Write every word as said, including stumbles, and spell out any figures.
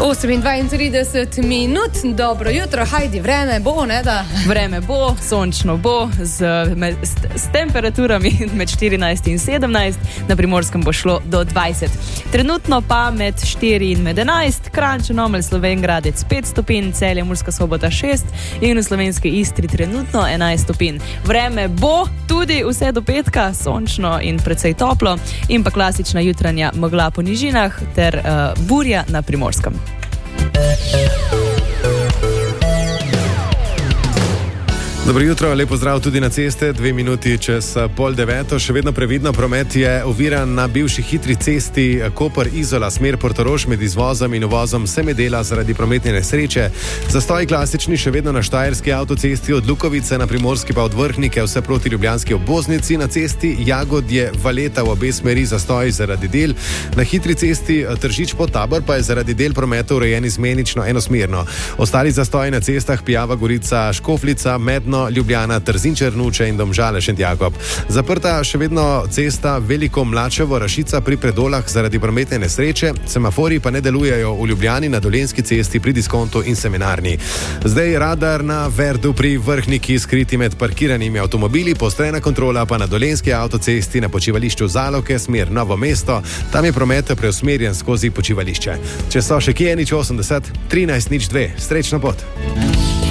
osem in dvaintrideset minut, dobro jutro, hajdi, vreme bo, ne da? Vreme bo, sončno bo, z, med, s, s temperaturami med štirinajst in sedemnajst, na Primorskem bo šlo do dvajset. Trenutno pa med štiri in med enajst, Kranj, Črnomelj, Slovenj Gradec pet stopinj, Celje, Murska Sobota šest in v Slovenski Istri trenutno enajst stopinj. Vreme bo tudi vse do petka, sončno in precej toplo in pa klasična jutranja megla po nižinah ter uh, burja na Primorskem. Dobro jutro, lepo zdrav tudi na ceste, dve minuti čez pol deveto, še vedno previdno, promet je oviran na bivši hitri cesti Koper-Izola, smer Portorož, med izvozom in uvozom Semedela zaradi prometne nesreče. Zastoj klasični še vedno na štajerski avtocesti od Lukovice, na Primorski pa od Vrhnike vse proti ljubljanski obvoznici, na cesti Jagodje-Valeta v obe smeri zastoj zaradi del, na hitri cesti Tržič-Podtabor pa je zaradi del prometa urejen izmenično enosmerno. Ostali zastoj na cestah Pijava-Gorica, Škofljica, Medno, Ljubljana, Trzin, Črnuče in Domžale, Šentjakob. Zaprta še vedno cesta Veliko Mlačevo, Rašica pri Predolah zaradi prometne nesreče, semafori pa ne delujejo v Ljubljani, na Dolenjski cesti pri Diskontu in Semenarni. Zdaj radar na Verdu pri Vrhniki, skriti med parkiranimi avtomobili, poostrena kontrola pa na Dolenjski avtocesti na počivališču Zaloke, smer Novo mesto, tam je promet preusmerjen skozi počivališče. Če so še kje, nič osemdeset, trinajst nič dve, srečno pot.